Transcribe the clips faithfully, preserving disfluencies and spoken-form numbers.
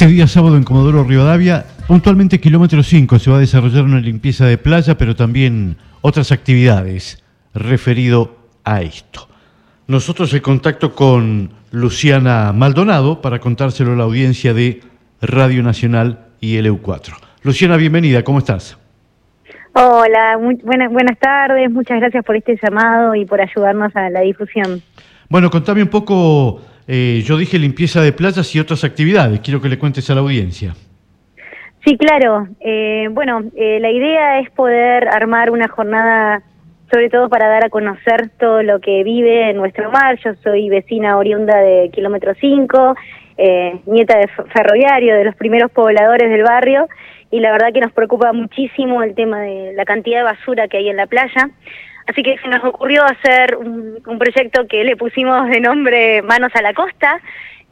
Este día sábado en Comodoro Rivadavia, puntualmente kilómetro cinco, se va a desarrollar una limpieza de playa, pero también otras actividades referido a esto. Nosotros el contacto con Luciana Maldonado para contárselo a la audiencia de Radio Nacional y L U cuatro. Luciana, bienvenida, ¿cómo estás? Hola, muy buenas, buenas tardes, muchas gracias por este llamado y por ayudarnos a la difusión. Bueno, contame un poco, eh, yo dije limpieza de playas y otras actividades, quiero que le cuentes a la audiencia. Sí, claro, eh, bueno, eh, la idea es poder armar una jornada, sobre todo para dar a conocer todo lo que vive en nuestro mar. Yo soy vecina oriunda de kilómetro cinco, eh, nieta de ferroviario, de los primeros pobladores del barrio, y la verdad que nos preocupa muchísimo el tema de la cantidad de basura que hay en la playa. Así que se nos ocurrió hacer un, un proyecto que le pusimos de nombre Manos a la Costa,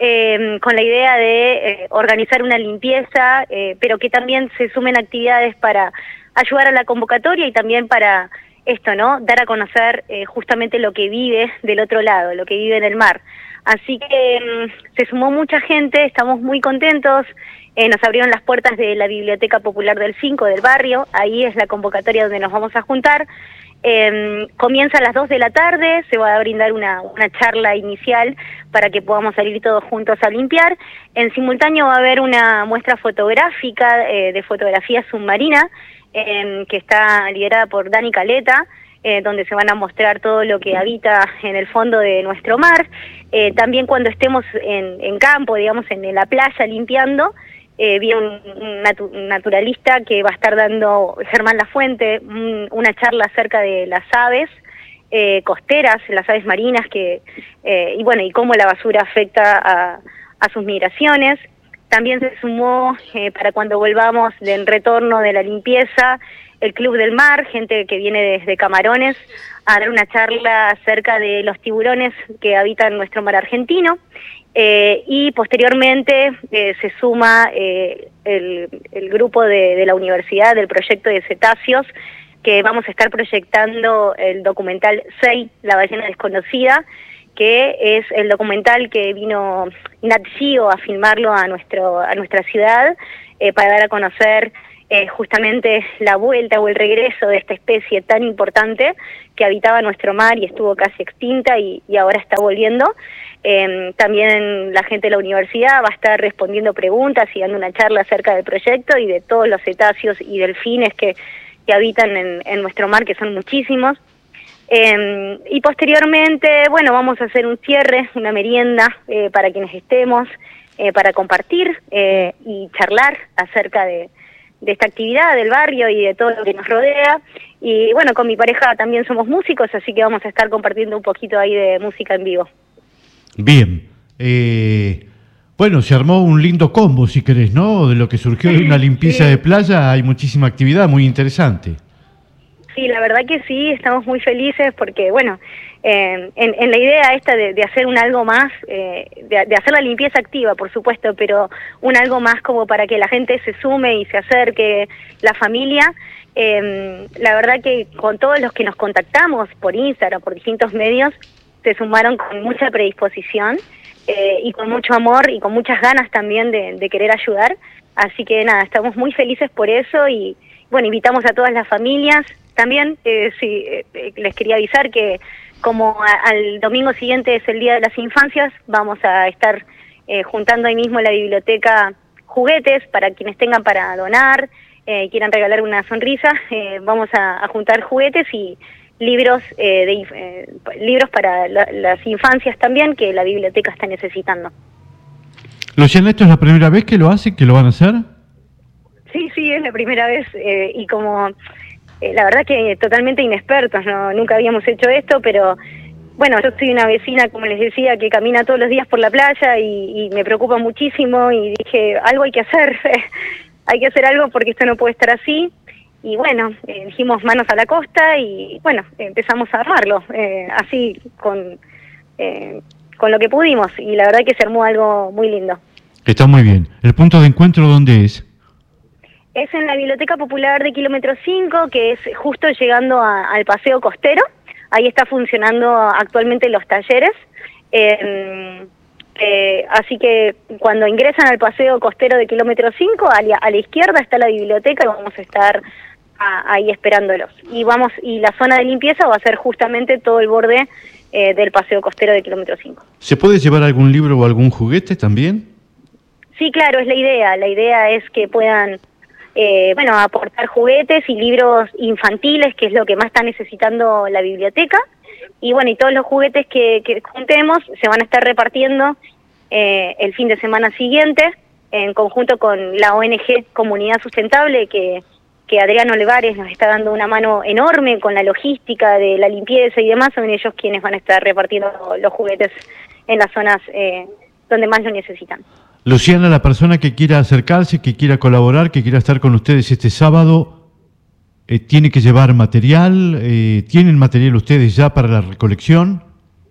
eh, con la idea de eh, organizar una limpieza, eh, pero que también se sumen actividades para ayudar a la convocatoria y también para esto, ¿no? Dar a conocer eh, justamente lo que vive del otro lado, lo que vive en el mar. Así que eh, se sumó mucha gente, estamos muy contentos. Eh, nos abrieron las puertas de la Biblioteca Popular del cinco del barrio, ahí es la convocatoria donde nos vamos a juntar. Eh, comienza a las dos de la tarde, se va a brindar una, una charla inicial para que podamos salir todos juntos a limpiar. En simultáneo va a haber una muestra fotográfica eh, de fotografía submarina, eh, que está liderada por Dani Caleta, eh, donde se van a mostrar todo lo que habita en el fondo de nuestro mar. Eh, también cuando estemos en, en campo, digamos, en la playa limpiando, Eh, vi un, un, natu un naturalista que va a estar dando, Germán Lafuente, un, una charla acerca de las aves eh, costeras, las aves marinas, que eh, y bueno, y cómo la basura afecta a, a sus migraciones. También se sumó, eh, para cuando volvamos del retorno de la limpieza, el Club del Mar, gente que viene desde Camarones, a dar una charla acerca de los tiburones que habitan nuestro mar argentino. Eh, y posteriormente eh, se suma eh, el, el grupo de, de la universidad del proyecto de cetáceos, que vamos a estar proyectando el documental Sei, la ballena desconocida, que es el documental que vino Nat Geo a filmarlo a, nuestro, a nuestra ciudad, eh, para dar a conocer eh, justamente la vuelta o el regreso de esta especie tan importante que habitaba nuestro mar y estuvo casi extinta y, y ahora está volviendo. Eh, también la gente de la universidad va a estar respondiendo preguntas y dando una charla acerca del proyecto y de todos los cetáceos y delfines que, que habitan en, en nuestro mar, que son muchísimos. Eh, y posteriormente, bueno, vamos a hacer un cierre, una merienda eh, para quienes estemos, eh, para compartir eh, y charlar acerca de, de esta actividad del barrio y de todo lo que nos rodea. Y bueno, con mi pareja también somos músicos, así que vamos a estar compartiendo un poquito ahí de música en vivo. Bien, eh, bueno, se armó un lindo combo, si querés, ¿no? De lo que surgió de una limpieza sí. de playa, hay muchísima actividad muy interesante. Sí, la verdad que sí, estamos muy felices porque, bueno, eh, en, en la idea esta de, de hacer un algo más, eh, de, de hacer la limpieza activa, por supuesto, pero un algo más como para que la gente se sume y se acerque, la familia. Eh, la verdad que con todos los que nos contactamos por Instagram, por distintos medios, se sumaron con mucha predisposición eh, y con mucho amor y con muchas ganas también de, de querer ayudar. Así que nada, estamos muy felices por eso y bueno, invitamos a todas las familias. También eh, sí, eh, les quería avisar que como a, al domingo siguiente es el Día de las Infancias, vamos a estar eh, juntando ahí mismo en la biblioteca juguetes para quienes tengan para donar, eh, quieran regalar una sonrisa. Eh, vamos a, a juntar juguetes y libros eh, de eh, libros para la, las infancias también, que la biblioteca está necesitando. Luciana, ¿esto es la primera vez que lo hacen, que lo van a hacer? Sí, sí, es la primera vez eh, y como eh, la verdad que totalmente inexpertos, no, nunca habíamos hecho esto, pero bueno, yo soy una vecina, como les decía, que camina todos los días por la playa y, y me preocupa muchísimo y dije, algo hay que hacer, hay que hacer algo porque esto no puede estar así. Y bueno, eh, dijimos manos a la costa y bueno, empezamos a armarlo, eh, así con, eh, con lo que pudimos y la verdad que se armó algo muy lindo. Está muy bien. ¿El punto de encuentro dónde es? Es en la Biblioteca Popular de kilómetro cinco, que es justo llegando a, al Paseo Costero. Ahí está funcionando actualmente los talleres. Eh, Eh, así que cuando ingresan al paseo costero de kilómetro cinco, a la, a la izquierda está la biblioteca y vamos a estar a, ahí esperándolos. Y vamos y la zona de limpieza va a ser justamente todo el borde eh, del paseo costero de kilómetro cinco. ¿Se puede llevar algún libro o algún juguete también? Sí, claro, es la idea. La idea es que puedan eh, bueno, aportar juguetes y libros infantiles, que es lo que más está necesitando la biblioteca. Y bueno, y todos los juguetes que, que juntemos se van a estar repartiendo eh, el fin de semana siguiente, en conjunto con la O N G Comunidad Sustentable, que, que Adrián Olivares nos está dando una mano enorme con la logística de la limpieza y demás. Son ellos quienes van a estar repartiendo los juguetes en las zonas eh, donde más lo necesitan. Luciana, la persona que quiera acercarse, que quiera colaborar, que quiera estar con ustedes este sábado, Eh, ¿tiene que llevar material? Eh, ¿Tienen material ustedes ya para la recolección?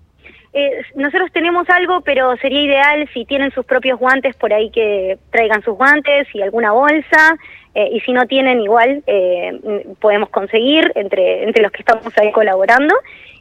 Eh, nosotros tenemos algo, pero sería ideal si tienen sus propios guantes, por ahí que traigan sus guantes y alguna bolsa, eh, y si no tienen igual, eh, podemos conseguir entre, entre los que estamos ahí colaborando.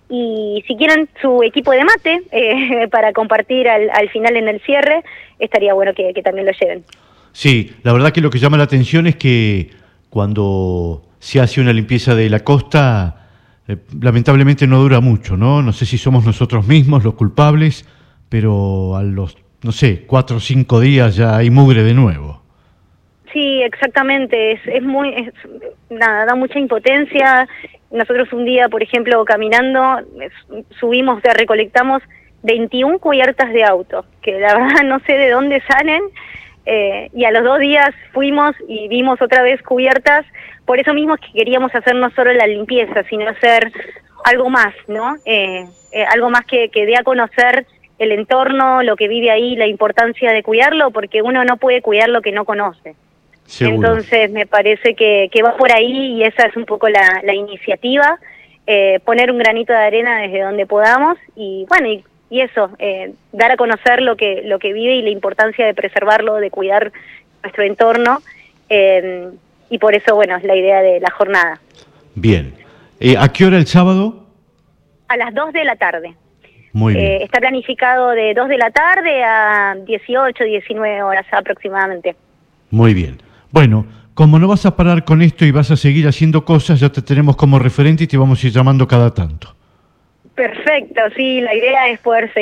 Y si quieren su equipo de mate eh, para compartir al, al final en el cierre, estaría bueno que, que también lo lleven. Sí, la verdad que lo que llama la atención es que cuando se hace una limpieza de la costa, eh, lamentablemente no dura mucho, ¿no? No sé si somos nosotros mismos los culpables, pero a los, no sé, cuatro o cinco días ya hay mugre de nuevo. Sí, exactamente, es, es muy, es, nada, da mucha impotencia. Nosotros un día, por ejemplo, caminando, subimos, o sea, recolectamos veintiuna cubiertas de auto, que la verdad no sé de dónde salen, eh, y a los dos días fuimos y vimos otra vez cubiertas. Por eso mismo es que queríamos hacer no solo la limpieza, sino hacer algo más, ¿no? Eh, eh, algo más que, que dé a conocer el entorno, lo que vive ahí, la importancia de cuidarlo, porque uno no puede cuidar lo que no conoce. Seguro. Entonces me parece que, que va por ahí y esa es un poco la, la iniciativa, eh, poner un granito de arena desde donde podamos y bueno, y, y eso, eh, dar a conocer lo que, lo que vive y la importancia de preservarlo, de cuidar nuestro entorno. Eh, Y por eso, bueno, es la idea de la jornada. Bien. Eh, ¿A qué hora el sábado? A las dos de la tarde. Muy bien. Eh, está planificado de dos de la tarde a dieciocho, diecinueve horas aproximadamente. Muy bien. Bueno, como no vas a parar con esto y vas a seguir haciendo cosas, ya te tenemos como referente y te vamos a ir llamando cada tanto. Perfecto, sí, la idea es poder seguir.